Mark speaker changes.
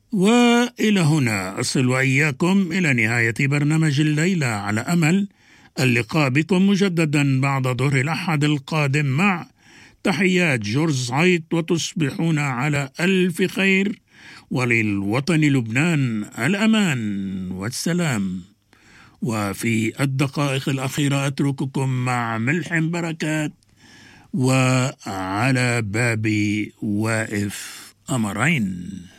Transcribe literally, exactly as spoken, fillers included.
Speaker 1: وإلى هنا أصل وإياكم إلى نهاية برنامج الليلة، على أمل اللقاء بكم مجددا بعد ظهر الأحد القادم مع تحيات جورج عيط، وتصبحون على ألف خير، وللوطن لبنان الأمان والسلام. وفي الدقائق الأخيرة أترككم مع ملحم بركات وعلى بابي واقف أمرين.